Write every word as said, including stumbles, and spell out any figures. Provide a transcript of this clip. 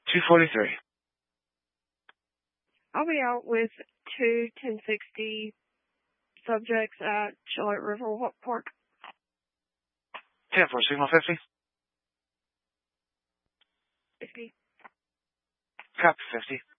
two forty-three. I'll be out with two ten sixty subjects at Charlotte River Walk Park. ten four, signal fifty. fifty. Copy fifty.